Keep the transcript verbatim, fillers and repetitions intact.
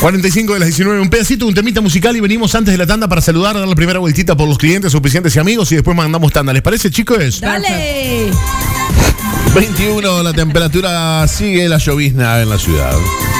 cuarenta y cinco de las diecinueve, un pedacito, un temita musical y venimos antes de la tanda para saludar, dar la primera vueltita por los clientes, auspiciantes y amigos y después mandamos tanda. ¿Les parece, chicos? ¡Dale! veintiuno, la temperatura sigue la llovizna en la ciudad.